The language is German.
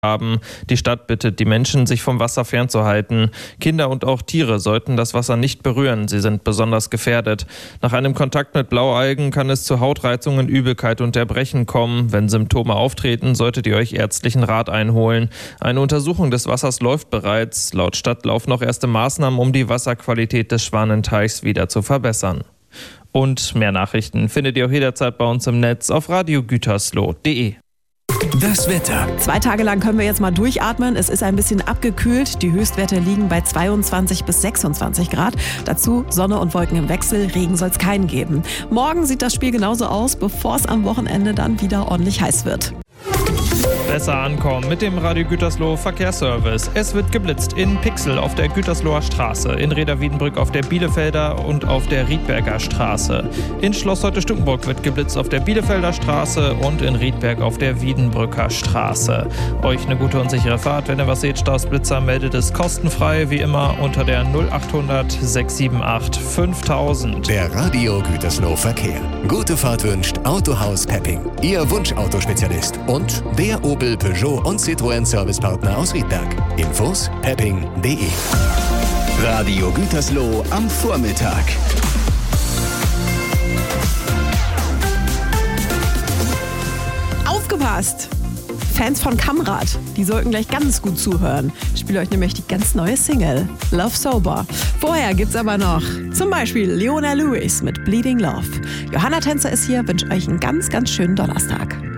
haben. Die Stadt bittet die Menschen, sich vom Wasser fernzuhalten. Kinder und auch Tiere sollten das Wasser nicht berühren. Sie sind besonders gefährdet. Nach einem Kontakt mit Blaualgen kann es zu Hautreizungen, Übelkeit und Erbrechen kommen. Wenn Symptome auftreten, solltet ihr euch ärztlichen Rat einholen. Eine Untersuchung des Wassers läuft bereits. Laut Stadt laufen noch erste Maßnahmen, um die Wasserqualität des Schwanenteichs wieder zu verbessern. Und mehr Nachrichten findet ihr auch jederzeit bei uns im Netz auf radiogütersloh.de. Das Wetter. 2 Tage lang können wir jetzt mal durchatmen. Es ist ein bisschen abgekühlt. Die Höchstwerte liegen bei 22 bis 26 Grad. Dazu Sonne und Wolken im Wechsel. Regen soll es keinen geben. Morgen sieht das Spiel genauso aus, bevor es am Wochenende dann wieder ordentlich heiß wird. Besser ankommen mit dem Radio Gütersloh Verkehrsservice. Es wird geblitzt in Pixel auf der Gütersloher Straße, in Reda-Wiedenbrück auf der Bielefelder und auf der Riedberger Straße. In Schloss Heute-Stukenburg wird geblitzt auf der Bielefelder Straße und in Riedberg auf der Wiedenbrücker Straße. Euch eine gute und sichere Fahrt. Wenn ihr was seht, Stausblitzer, meldet es kostenfrei, wie immer, unter der 0800 678 5000. Der Radio Gütersloh Verkehr. Gute Fahrt wünscht Autohaus Pepping, Ihr Wunschautospezialist und der Opel, Peugeot und Citroën Servicepartner aus Riedberg. Infos pepping.de. Radio Gütersloh am Vormittag. Aufgepasst! Fans von Kamrad, die sollten gleich ganz gut zuhören. Ich spiele euch nämlich die ganz neue Single, Love Sober. Vorher gibt's aber noch zum Beispiel Leona Lewis mit Bleeding Love. Johanna Tänzer ist hier, wünsche euch einen ganz, ganz schönen Donnerstag.